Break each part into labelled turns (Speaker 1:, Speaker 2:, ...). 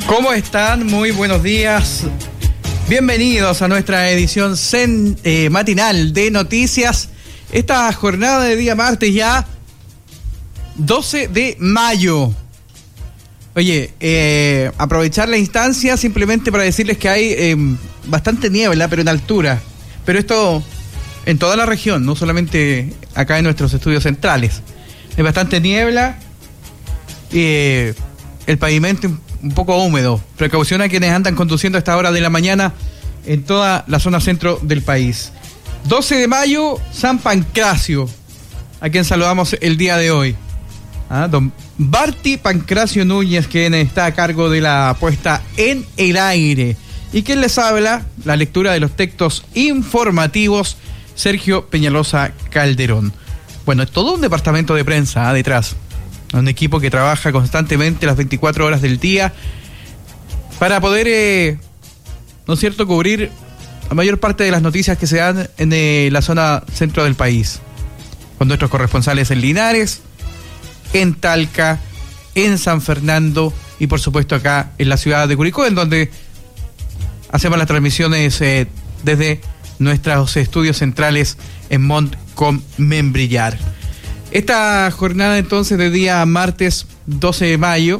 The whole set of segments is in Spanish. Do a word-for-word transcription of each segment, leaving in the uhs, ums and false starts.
Speaker 1: ¿Cómo están? Muy buenos días. Bienvenidos a nuestra edición cen, eh, matinal de noticias. Esta jornada de día martes ya, doce de mayo. Oye, eh, aprovechar la instancia simplemente para decirles que hay eh, bastante niebla, pero en altura. Pero esto en toda la región, no solamente acá en nuestros estudios centrales. Hay bastante niebla, eh, el pavimento un poco húmedo. Precaución a quienes andan conduciendo a esta hora de la mañana en toda la zona centro del país. doce de mayo, San Pancracio, a quien saludamos el día de hoy. ¿Ah? Don Barty Pancracio Núñez, quien está a cargo de la puesta en el aire. Y quien les habla, la lectura de los textos informativos, Sergio Peñalosa Calderón. Bueno, es todo un departamento de prensa ¿ah? detrás. Un equipo que trabaja constantemente las veinticuatro horas del día para poder, eh, ¿no es cierto?, cubrir la mayor parte de las noticias que se dan en eh, la zona centro del país. Con nuestros corresponsales en Linares, en Talca, en San Fernando y por supuesto acá en la ciudad de Curicó, en donde hacemos las transmisiones eh, desde nuestros estudios centrales en Mont con Membrillar. Esta jornada entonces de día martes doce de mayo,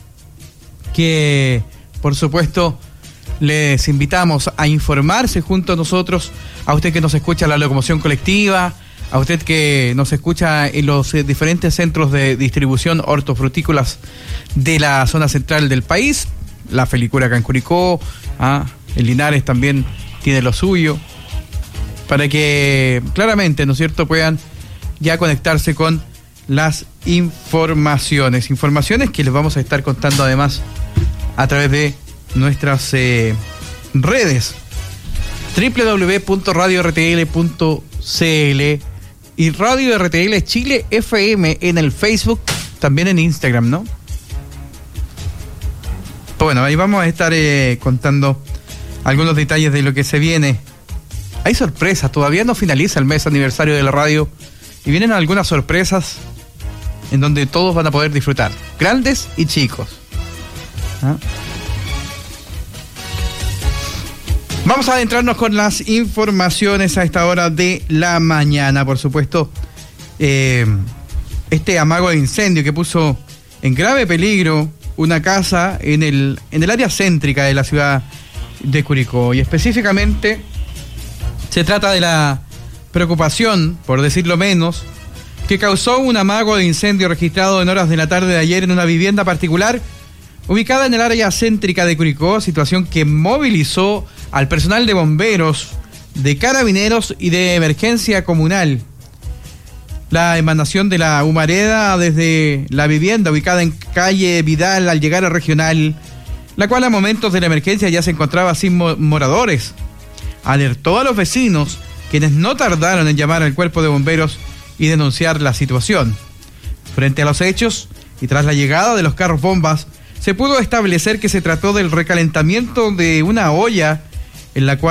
Speaker 1: que por supuesto les invitamos a informarse junto a nosotros, a usted que nos escucha en la locomoción colectiva, a usted que nos escucha en los eh, diferentes centros de distribución hortofrutícolas de la zona central del país, la Felicura acá en Curicó, ¿ah? El Linares también tiene lo suyo, para que claramente, ¿no es cierto?, puedan ya conectarse con las informaciones. Informaciones que les vamos a estar contando además a través de nuestras eh, redes doble u doble u doble u punto radio r t l punto c l y Radio R T L Chile F M en el Facebook, también en Instagram, ¿no? Bueno, ahí vamos a estar eh, contando algunos detalles de lo que se viene. Hay sorpresas, todavía no finaliza el mes aniversario de la radio y vienen algunas sorpresas en donde todos van a poder disfrutar, grandes y chicos. ¿Ah? Vamos a adentrarnos con las informaciones a esta hora de la mañana. Por supuesto, eh, este amago de incendio que puso en grave peligro una casa en el, en el área céntrica de la ciudad de Curicó. Y específicamente se trata de la preocupación, por decirlo menos, que causó un amago de incendio registrado en horas de la tarde de ayer en una vivienda particular ubicada en el área céntrica de Curicó, situación que movilizó al personal de bomberos, de carabineros y de emergencia comunal. La emanación de la humareda desde la vivienda ubicada en calle Vidal al llegar a Regional, la cual a momentos de la emergencia ya se encontraba sin moradores, alertó a los vecinos, quienes no tardaron en llamar al cuerpo de bomberos y denunciar la situación. Frente a los hechos y tras la llegada de los carros bombas, se pudo establecer que se trató del recalentamiento de una olla en la cual